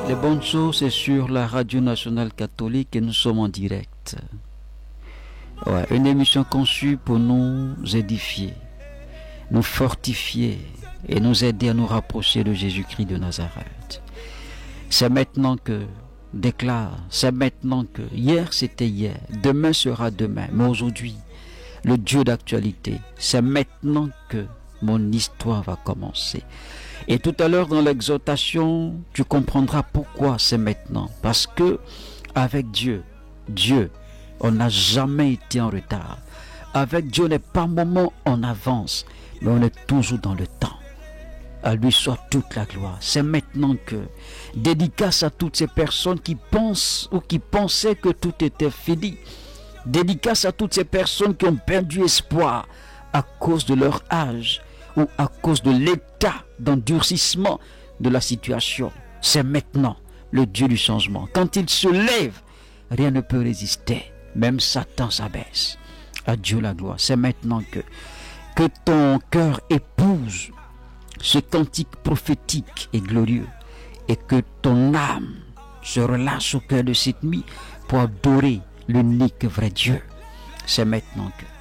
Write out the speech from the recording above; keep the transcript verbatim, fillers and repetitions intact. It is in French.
Les bonnes choses, c'est sur la Radio Nationale Catholique et nous sommes en direct. Ouais, une émission conçue pour nous édifier, nous fortifier et nous aider à nous rapprocher de Jésus-Christ de Nazareth. C'est maintenant que, déclare, c'est maintenant que, hier c'était hier, demain sera demain, mais aujourd'hui, le Dieu d'actualité, c'est maintenant que mon histoire va commencer. Et tout à l'heure dans l'exhortation, tu comprendras pourquoi c'est maintenant. Parce que avec Dieu, Dieu, on n'a jamais été en retard. Avec Dieu, on n'est pas un moment en avance, mais on est toujours dans le temps. À lui soit toute la gloire. C'est maintenant que, dédicace à toutes ces personnes qui pensent ou qui pensaient que tout était fini. Dédicace à toutes ces personnes qui ont perdu espoir à cause de leur âge ou à cause de l'état d'endurcissement de la situation. C'est maintenant le Dieu du changement. Quand il se lève, rien ne peut résister. Même Satan s'abaisse. À Dieu la gloire. C'est maintenant que, que ton cœur épouse ce cantique prophétique et glorieux et que ton âme se relâche au cœur de cette nuit pour adorer l'unique vrai Dieu. C'est maintenant que